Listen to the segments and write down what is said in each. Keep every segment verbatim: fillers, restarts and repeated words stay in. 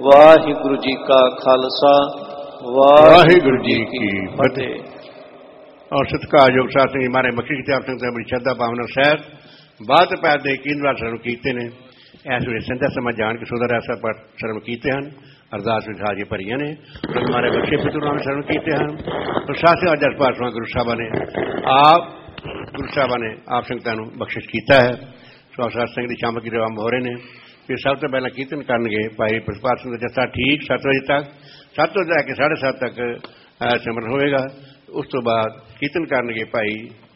ਵਾਹਿਗੁਰੂ ਜੀ ਕਾ ਖਾਲਸਾ ਵਾਹਿਗੁਰੂ जी की फतेह। और सत्कारयोग साध संगत जी महाराज बख्शी किताब संगत बड़ी श्रद्धा भावना सहित बात पैर दे केंद्र शरण किए ने। इस वे संध्या समय जान के सुधर ऐसा पाठ शरण किए हैं। अरदास विच हाजिर भरिया ने हमारे बख्शे पितरों ने शरण किए हैं। तो शास्त्री अज पाठ गुरु साहबा ने आप गुरु साहबा ने आप संगतां नूं बख्शिश किया है। सो साध संगत की शाम की रवाम हो रहे हैं। फिर सब तो पहला कीर्तन करनगे भाई प्रभात सिंह का जत्था ठीक सत्त बजे तक सत्त बजे लैके साढ़े सत्त तक सिमरन होएगा। उस तो बाद कीर्तन करनगे भाई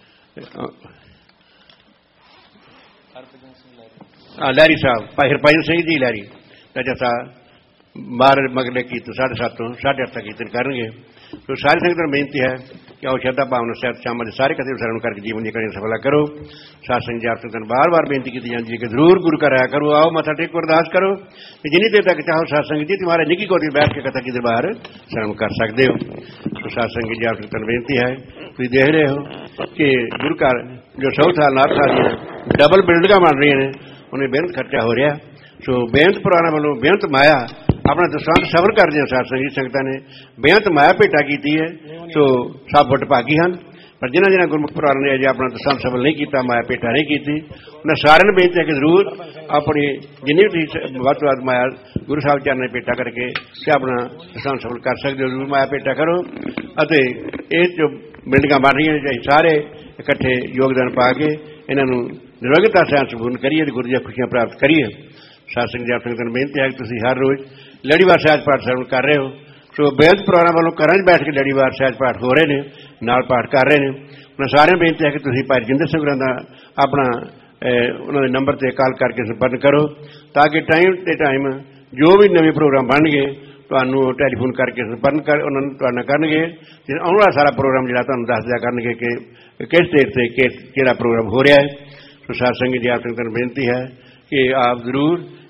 लहरी साहब भाई हरभजन सिंह जी लहरी का जत्था बाहर मगले कीर्तन साढ़े सत्त तो साढ़े अठ तक कीर्तन करेंगे। तो सारी संगत बेनती है कि आओ श्रद्धा भावना सहित शाम के सारे कथे शरण करके जीवन की कड़ी सफला करो। सात संग जी आप संगत बार बार बेनती की जाती है कि जरूर गुरु कर आया करो। आओ मथा टेको अरदास करो कि जिन्नी देर तक चाहो सात संग जी तुम्हारे निकी कोठी बैठ के कथा की दरबार शरण कर सकते हो। तो सात संग जी आप संगत बेनती है तुम देख रहे हो कि गुरु घर जो सौ साल नाथ साल डबल बिल्डिंग बन रही हैं उन्हें बेहनत खर्चा हो रहा। सो बेहनत पुराना वालों बेहनत माया अपना दसांत सबर कर दिया। सात संगी संगतां ने बेहनत माया भेटा की है। सो सब फुट भागी हैं पर जिन्होंने जिन्हें गुरमुख पुराण ने अजे अपना दसांत सफल नहीं किया माया भेटा नहीं की उन्हें सारे बेनती है कि जरूर अपनी जिन्नी भी वध वध माया गुरु साहब चरण भेटा करके अपना दसांत सफल कर सकते हो। जरूर माया भेटा करो और ये जो बिल्डिंग बन रही हैं सारे इकट्ठे योगदान पा के इन्हों निरोगता सैन संपूर्ण करिए गुरु जी खुशियां प्राप्त करिए। सात संगत जी आप संगत बेनती है कि तुम हर रोज़ लड़ीवार सहज पाठ श्रवण कर रहे हो। सो बेहद पुराना वालों घर बैठ के लड़ीवार सहज पाठ हो रहे हैं नाल पाठ कर रहे हैं। उन्हें सारे बेनती है कि तुम भाई जिंदर सिंह का अपना उन्होंने नंबर से कॉल करके संपर्क करो ताकि टाइम के टाइम जो भी नवे प्रोग्राम बन गए तो टैलीफोन करके संपर्क कर उन्होंने करनगे। आने वाला सारा प्रोग्राम जो दस दिया करनगे कि किस डेट से किहड़ा प्रोग्राम हो रहा है। तो सात संगत जी आप संगत बेनती है कि आप जरूर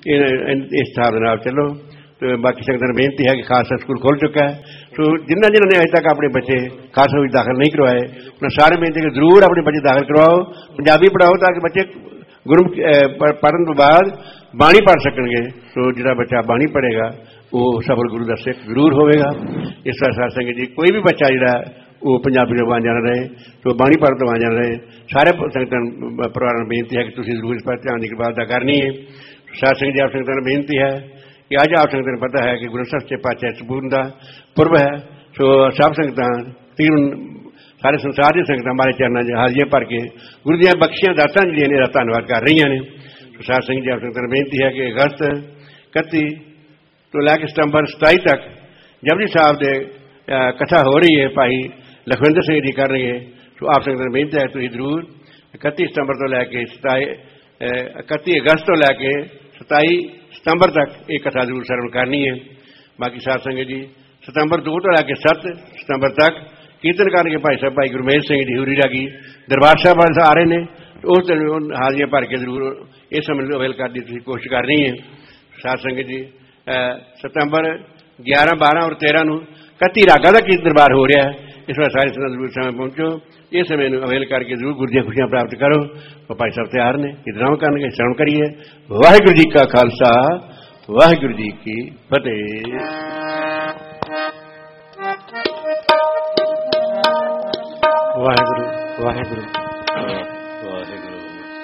इस हिसाब से चलो। तो बाकी संगत बेनती है कि खालसा स्कूल खुल चुका है। तो जिन्होंने जिन्होंने अजे तक अपने बच्चे खालसा में दाखिल नहीं करवाए उन्हें सारे बेनती है कि जरूर अपने बच्चे दाखिल करवाओ पंजाबी पढ़ाओ ताकि बच्चे गुरु पढ़न तो बाद बाणी पढ़ सकेंगे। तो जो बच्चा बाणी पढ़ेगा वो सफल गुरु का सिख जरूर होगा। इस तरह सात संगत जी कोई भी बच्चा जो वो पंजाबी तो वांझा रहे तो बाणी पढ़ तो वांझा रहे। सारे संगत परिवार में बेनती है कि तुम जरूर इस पर ध्यान की इबादत करनी है। सात संगत जी आप संगत बेनती है कि अज आप संगत ने पता है कि गुरु सच्चे पातशाह संपूर्ण का पुरब है। सो सब संगत तीन सारे संसार की संगत हमारे चरणों से हाजिर भर के गुरु दियां बख्शियां दातां जी ने धन्यवाद कर रही हैं। तो सात संगत जी आप संगत ने बेनती है कि अगस्त इकती तो लैके सितंबर सताई तक जपजी साहब के कथा हो रही है भाई लखविंदर सिंह जी कर रहे हैं। तो आप संगत ने बेनती है तुम जरूर इकती सितंबर तो लैके सताई इकती अगस्त तो लैके सताई सितंबर तक एक कथा जरूर श्रवण करनी है। बाकी सात संगत जी सितंबर दो तो लैके सत्त सितंबर तक कीर्तन करके भाई साहब भाई गुरमेल सिंह जी हुरी रागी दरबार साहब आ रहे हैं। तो उस दिन हाजिरियां भर के जरूर इस समय अवेल करने की कोशिश करनी है। सात संगत जी सितंबर ग्यारह बारह और तेरह नूं कत्ती रागा का कीर्तन दरबार हो रहा है। इस बार सारे जरूर समय पहुंचो इस समय अवेल करके जरूर गुरु जी खुशियां प्राप्त करो। तो भाई साहब तैयार ने कीर्तन करने श्रवण करिए। वाहिगुरू जी का खालसा वाहिगुरू जी की फतेह। वाहिगुरू वाहिगुरू।